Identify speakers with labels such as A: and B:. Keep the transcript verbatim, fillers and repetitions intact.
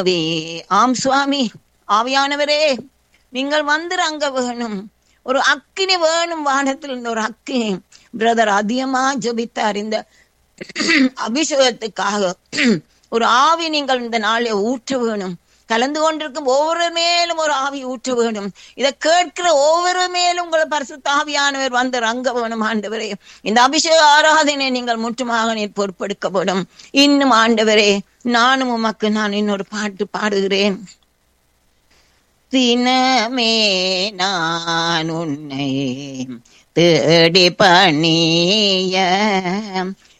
A: ஆம் சுவாமி, ஆவியானவரே நீங்கள் வந்து அங்க வேணும், ஒரு அக்கினி வேணும், வானத்தில் இருந்த ஒரு அக்கினி. பிரதர் அதிகமா ஜபித்தார் இந்த அபிஷேகத்துக்காக. ஒரு ஆவி நீங்கள் இந்த நாளை ஊற்ற வேணும். கலந்து கொண்டிருக்கும் ஒவ்வொரு மேலும் ஒரு ஆவி ஊற்ற வேணும். இதை கேட்கிற ஒவ்வொரு மேலும் உங்கள் பரிசுத்த ஆவியானவர் வந்து ரங்க வேணும். ஆண்டவரே, இந்த அபிஷேக ஆராதனை நீங்கள் முற்றுமாக நீர் பொறுப்பெடுக்கப்படும். இன்னும் ஆண்டவரே, நானும் உமக்கு நான் இன்னொரு பாட்டு பாடுகிறேன். தினமே நான் உன்னை தேடி பணிய